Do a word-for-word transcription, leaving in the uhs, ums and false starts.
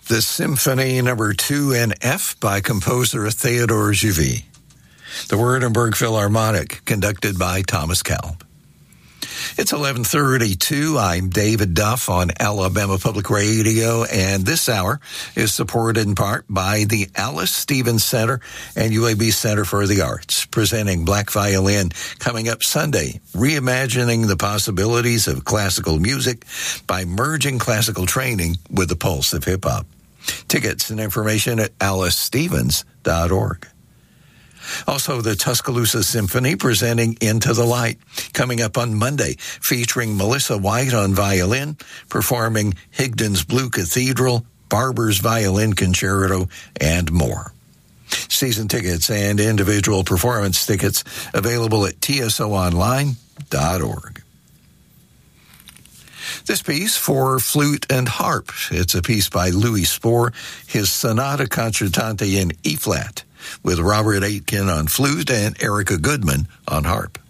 The Symphony Number two in F by composer Theodore Juvis. The Wurttemberg Philharmonic, conducted by Thomas Kalb. It's eleven thirty-two. I'm David Duff on Alabama Public Radio, and this hour is supported in part by the Alice Stevens Center and U A B Center for the Arts, presenting Black Violin coming up Sunday, reimagining the possibilities of classical music by merging classical training with the pulse of hip-hop. Tickets and information at alice stevens dot org. Also, the Tuscaloosa Symphony presenting Into the Light, coming up on Monday, featuring Melissa White on violin, performing Higdon's Blue Cathedral, Barber's Violin Concerto, and more. Season tickets and individual performance tickets available at t s o online dot org. This piece for flute and harp. It's a piece by Louis Spohr, his Sonata Concertante in E-flat, with Robert Aitken on flute and Erica Goodman on harp.